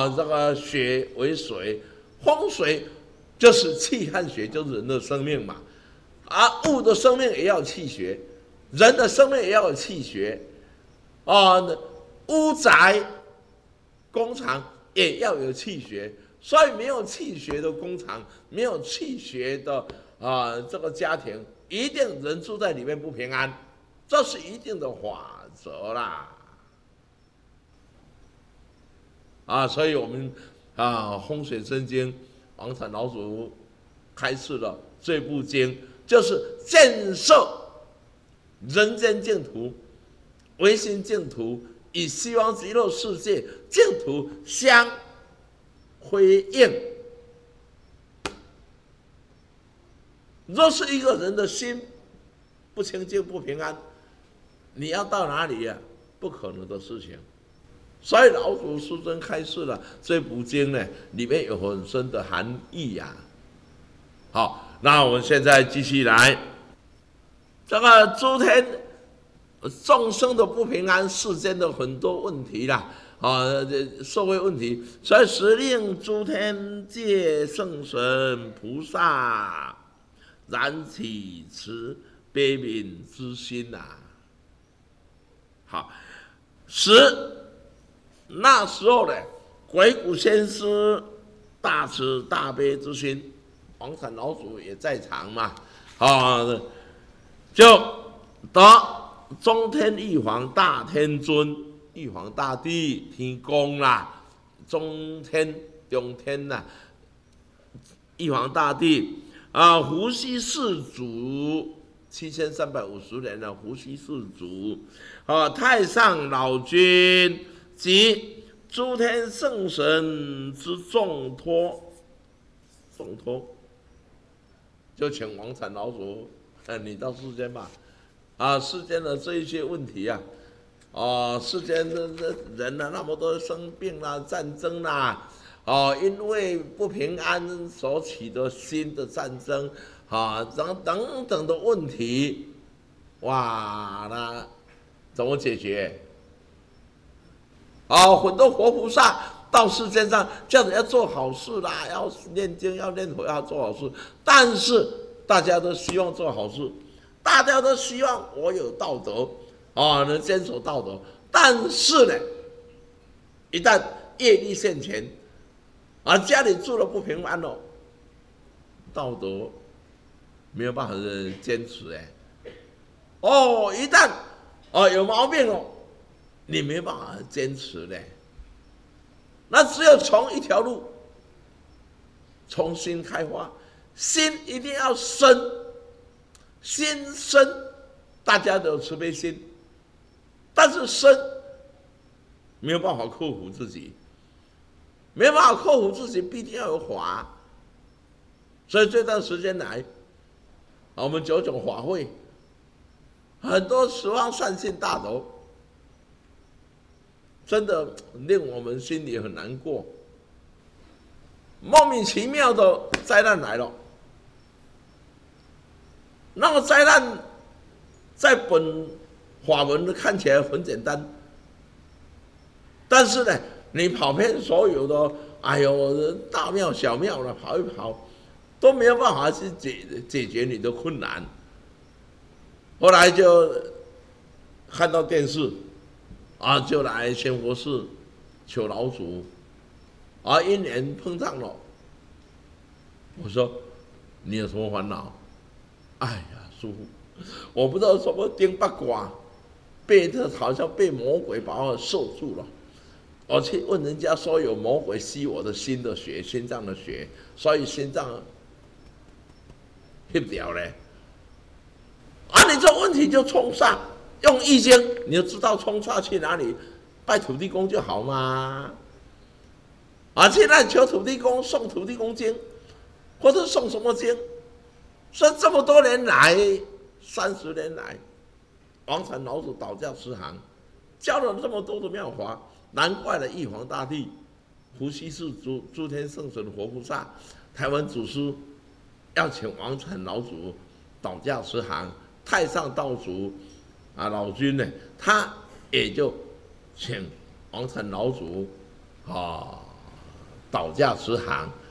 这个血为水，风水就是气和血，就是人的生命嘛。物的生命也要气血，人的生命也要有气血。屋宅、工厂也要有气血，所以没有气血的工厂，没有气血的这个家庭，一定人住在里面不平安，这是一定的法则啦。所以我们风水真经，王禅老祖开示了这部经，就是建设人间净土、唯心净土，与西方极乐世界净土相辉映。若是一个人的心不清净、不平安，你要到哪里呀？不可能的事情。所以老祖师尊开示了这部经呢，里面有很深的含义呀。好，那我们现在继续来，这个诸天众生的不平安，世间的很多问题啦，社会问题，所以时令诸天界圣神菩萨燃起慈悲悯之心呐。好，那时候呢，鬼谷先师大慈大悲之心，王禅老祖也在场嘛，就得中天玉皇大天尊、玉皇大帝、天公啦，中天呐，玉皇大帝伏羲氏祖7350年的伏羲氏祖，太上老君及诸天圣神之重托，就请王禅老祖，你到世间吧，世间的这一些问题世间的人那么多生病啦、战争啦，因为不平安所起的新的战争，等等的问题，那怎么解决？很多活菩萨到世间上叫人要做好事啦，要念经、要念佛、要做好事，但是大家都希望做好事，大家都希望我有道德能坚守道德，但是呢，一旦业力现前，家里住了不平安了，道德没有办法坚持一旦有毛病了，你没办法坚持的，那只有从一条路重新开发，心一定要深，心深，大家都有慈悲心，但是深没有办法克服自己，没有办法克服自己，必定要有法。所以这段时间来，我们9种法会，很多十方善信大德，真的令我们心里很难过。莫名其妙的灾难来了，那个灾难在本法文看起来很简单，但是呢，你跑遍所有的大庙小庙了跑一跑，都没有办法去解决你的困难。后来就看到电视，就来仙佛寺求老祖，因缘碰上了。我说你有什么烦恼？哎呀，师父，我不知道什么丁八卦，好像被魔鬼把我受住了。我去问人家说有魔鬼吸我的心的血，心脏的血，所以心脏不了嘞。你这问题就冲上，用易经你就知道冲上去哪里，拜土地公就好嘛。现在求土地公送土地公经，或者送什么经？说这么多年来，30年来，王禅老祖导教师行，教了这么多的妙法，难怪了玉皇大帝、伏羲氏祖、诸天圣神活菩萨、台湾祖师要请王禅老祖导教师行，太上道祖老君呢，他也就请王禅老祖倒驾慈航，